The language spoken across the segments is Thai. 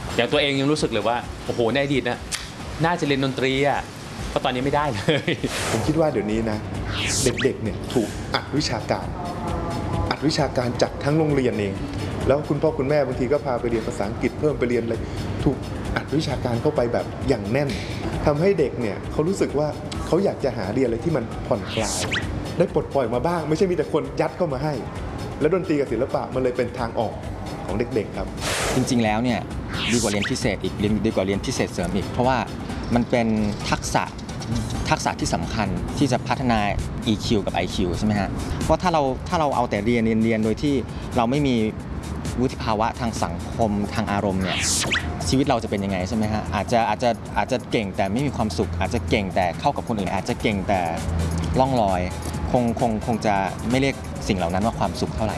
อย่างตัวเองยังรู้สึกเลยว่าโอ้โหในอดีตนะน่าจะเรียนดนตรีอ่ะก็ตอนนี้ไม่ได้เลยผมคิดว่าเดี๋ยวนี้นะเด็กๆเนี่ยถูกอัดวิชาการจากทั้งโรงเรียนเองแล้วคุณพ่อคุณแม่บางทีก็พาไปเรียนภาษาอังกฤษเพิ่มไปเรียนอะไรถูกอัดวิชาการเข้าไปแบบอย่างแน่นทำให้เด็กเนี่ยเขารู้สึกว่าเขาอยากจะหาเรียนอะไรที่มันผ่อนคลายได้ปลดปล่อยมาบ้างไม่ใช่มีแต่คนยัดเข้ามาให้แล้วดนตรีกับศิลปะมันเลยเป็นทางออกของเด็กๆครับจริงๆแล้วเนี่ยดีกว่าเรียนพิเศษอีกดีกว่าเรียนพิเศษเสริมอีกเพราะว่ามันเป็นทักษะที่สำคัญที่จะพัฒนา EQ กับ IQ ใช่ไหมฮะเพราะถ้าเราเอาแต่เรียนโดยที่เราไม่มีวุฒิภาวะทางสังคมทางอารมณ์เนี่ยชีวิตเราจะเป็นยังไงใช่ไหมฮะอาจจะเก่งแต่ไม่มีความสุขอาจจะเก่งแต่เข้ากับคนอื่นอาจจะเก่งแต่ล่องลอยคงจะไม่เรียกสิ่งเหล่านั้นว่าความสุขเท่าไหร่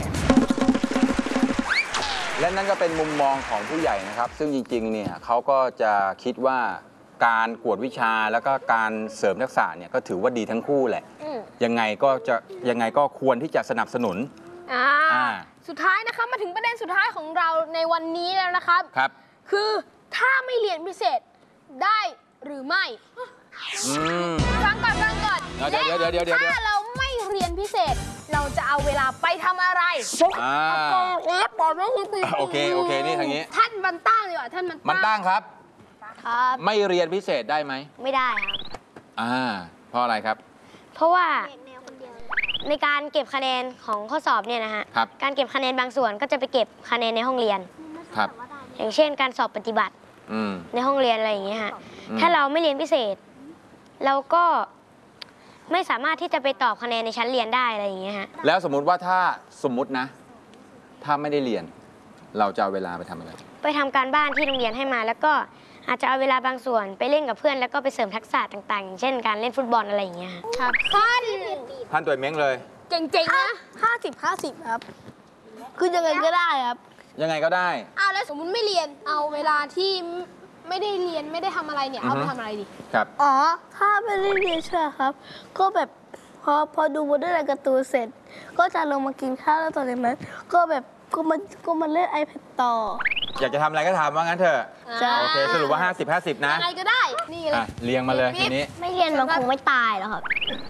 และนั่นก็เป็นมุมมองของผู้ใหญ่นะครับซึ่งจริงๆเนี่ยเขาก็จะคิดว่าการกวดวิชาแล้วก็การเสริมทักษะเนี่ยก็ถือว่าดีทั้งคู่แหละยังไงก็ควรที่จะสนับสนุนสุดท้ายนะครับมาถึงประเด็นสุดท้ายของเราในวันนี้แล้วนะครับคือถ้าไม่เรียนพิเศษได้หรือไม่ฟังก่อนเดี๋ยวถ้าเราไม่เรียนพิเศษเราจะเอาเวลาไปทำอะไรโอเคนี่ทางนี้ท่านมันตั้งดีกว่าท่านมันตั้งครับไม่เรียนพิเศษได้ไหมไม่ได้ครับเพราะอะไรครับเพราะว่าในการเก็บคะแนนของข้อสอบเนี่ยนะฮะการเก็บคะแนนบางส่วนก็จะไปเก็บคะแนนในห้องเรียนครับอย่างเช่นการสอบปฏิบัติในห้องเรียนอะไรอย่างเงี้ยฮะถ้าเราไม่เรียนพิเศษเราก็ไม่สามารถที่จะไปตอบคะแนนในชั้นเรียนได้อะไรอย่างเงี้ยฮะแล้วสมมุติว่าถ้าไม่ได้เรียนเราจะเอาเวลาไปทำอะไรไปทำการบ้านที่โรงเรียนให้มาแล้วก็อาจจะเอาเวลาบางส่วนไปเล่นกับเพื่อนแล้วก็ไปเสริมทักษะต่างๆอย่างเช่นการเล่นฟุตบอลอะไรอย่างเงี้ยครับท่านตัวเม้งเลยเจ๋งๆนะ50ครับคือยังไงก็ได้ครับยังไงก็ได้แล้วสมมุติไม่เรียนเอาเวลาที่ไม่ได้เรียนไม่ได้ทำอะไรเนี่ยเอาไปทำอะไรดีครับถ้าไม่ได้เรียนใช่ครับก็แบบพอดูบทเรื่องการ์ตูนเสร็จก็จะลงมากินข้าวแล้วตอนนั้นก็แบบก็มันเล่น iPad ต่ออยากจะทำอะไรก็ทำว่างั้นเถอะโอเคสรุปว่า50นะอะไรก็ได้นี่เลยเรียงมาเลยทีนี้ไม่เรียนมันคงไม่ตายหรอกครับ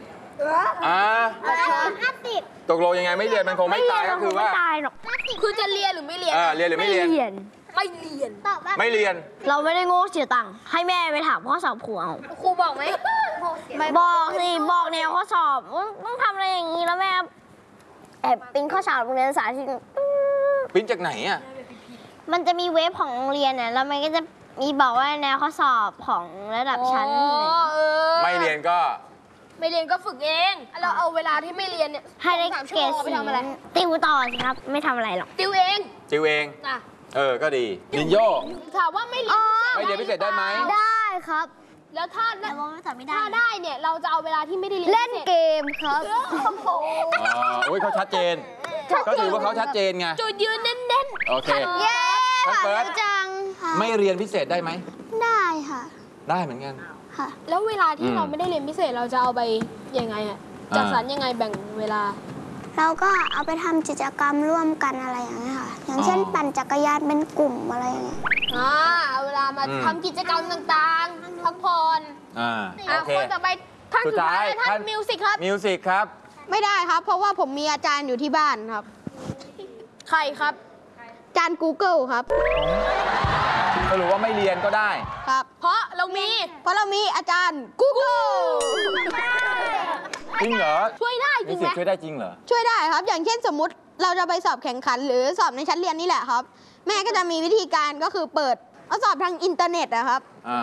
50ตกลงยังไงไม่เรียนมันคงไม่ตายก็คือว่าไม่ตายหรอกคือจะเรียนหรือไม่เรียนเรียนหรือไม่เรียนไม่เรียนไม่เรียนเราไม่ได้โง่เสียตังค์ให้แม่ไปถามข้อสอบครูเอาครูบอกไหมบอกสิบอกแนวข้อสอบต้องทำอะไรอย่างนี้แล้วแม่แอบปิ้นข้อสอบโรงเรียนสาธิตปิ้นจากไหนอ่ะมันจะมีเว็บของโรงเรียนน่ะแล้วมันก็จะมีบอกว่าแนวข้อสอบของระดับชั้นไม่เรียนก็ฝึกเองเราเอาเวลาที่ไม่เรียนเนี่ยให้ได้เกรดไปทำอะไรติวต่อสิครับไม่ทำอะไรหรอกติวเองก็ดีนินโยถามว่าไม่เรียนพิเศษได้ไหมได้ครับแล้วถ้าได้เนี่ยเราจะเอาเวลาที่ไม่ได้เรียนเล่นเกมครับเขาชัดเจนก็ถือว่าเขาชัดเจนไงจุดยืนเน้นๆโอเคท่านเฟิร์สไม่เรียนพิเศษได้ไหมได้ค่ะได้เหมือนกันค่ะแล้วเวลาที่เราไม่ได้เรียนพิเศษเราจะเอาไปยังไงอะจัดสรรยังไงแบ่งเวลาเราก็เอาไปทำกิจกรรมร่วมกันอะไรอย่างเงี้ยค่ะอย่างเช่นปั่นจักรยานเป็นกลุ่มอะไรอย่างเงี้ยเอาเวลามาทำกิจกรรมต่างๆพักผ่อนคนต่อไปท่านสุดท้ายท่านมิวสิกครับไม่ได้ครับเพราะว่าผมมีอาจารย์อยู่ที่บ้านครับใครครับอาจารย์ Google ครับสรุปว่าไม่เรียนก็ได้ครับเพราะเรามีอาจารย์ Google จริงเหรอช่วยได้จริงไหมช่วยได้จริงเหรอช่วยได้ครับอย่างเช่นสมมติเราจะไปสอบแข่งขันหรือสอบในชั้นเรียนนี่แหละครับแม่ก็จะมีวิธีการก็คือเปิดข้อสอบทางอินเทอร์เน็ตนะครับ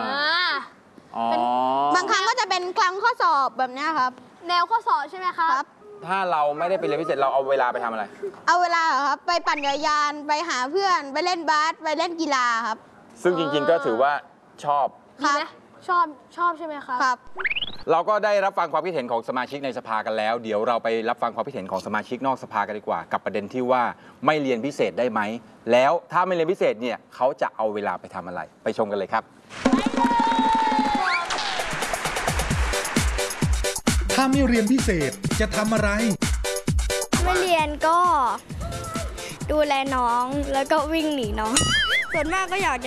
บางครั้งก็จะเป็นกลางข้อสอบแบบนี้ครับแนวข้อสอบใช่ไหมครับถ้าเราไม่ได้ไปเรียนพิเศษเราเอาเวลาไปทำอะไรเอาเวลาครับไปปั่นจักรยานไปหาเพื่อนไปเล่นบาสไปเล่นกีฬาครับซึ่งจริงๆก็ถือว่าชอบชอบใช่ไหมครับครับเราก็ได้รับฟังความคิดเห็นของสมาชิกในสภากันแล้วเดี๋ยวเราไปรับฟังความคิดเห็นของสมาชิกนอกสภากันดีกว่ากับประเด็นที่ว่าไม่เรียนพิเศษได้ไหมแล้วถ้าไม่เรียนพิเศษเนี่ยเขาจะเอาเวลาไปทำอะไรไปชมกันเลยครับถ้าไม่เรียนพิเศษจะทำอะไรไม่เรียนก็ดูแลน้องแล้วก็วิ่งหนีน้องส่วนมากก็อยากจะ